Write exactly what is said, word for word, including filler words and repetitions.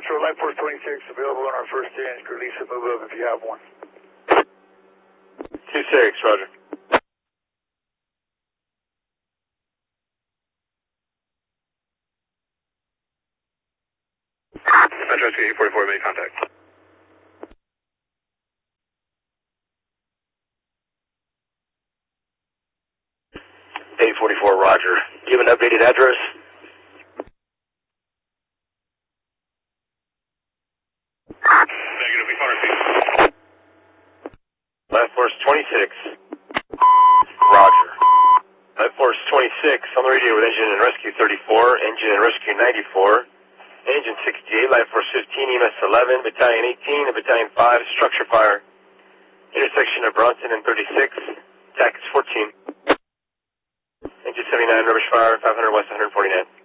Metro, Life Force twenty-six, available on our first engine. Release and move up if you have one. two six, roger. Metro two eight forty-four, make contact. eight forty-four, roger. Do you have an updated address? Negative, we found our feet. Life Force twenty-six. Roger. Life Force twenty-six on the radio with engine and rescue thirty-four, engine and rescue ninety-four, engine sixty-eight, Life Force fifteen, E M S eleven, Battalion eighteen, and Battalion five, structure fire. Intersection of Bronson and thirty-six, T A C is fourteen. Engine seventy-nine, rubbish fire, five hundred west, one forty-nine.